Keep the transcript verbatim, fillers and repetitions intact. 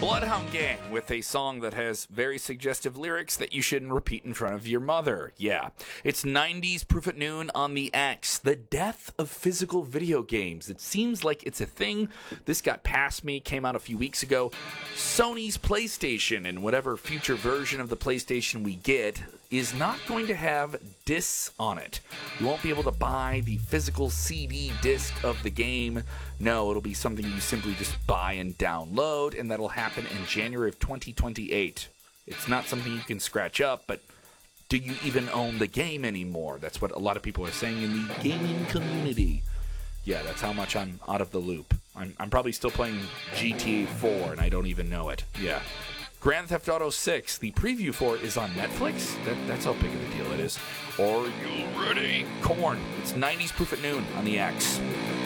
Bloodhound Gang with a song that has very suggestive lyrics that you shouldn't repeat in front of your mother. Yeah. It's nineties Proof at Noon on the X. The death of physical video games. It seems like it's a thing. This got past me, came out a few weeks ago. Sony's PlayStation and whatever future version of the PlayStation we get is not going to have discs on it. You won't be able to buy the physical C D disc of the game. No, it'll be something you simply just buy and download, and that'll happen in January of twenty twenty-eight. It's not something you can scratch up, but do you even own the game anymore? That's what a lot of people are saying in the gaming community. Yeah, that's how much I'm out of the loop. I'm, I'm probably still playing G T A four, and I don't even know it. Yeah. Grand Theft Auto six, the preview for it is on Netflix. That, that's how big of a deal it is. Are you ready? Korn. It's nineties Proof at Noon on the X.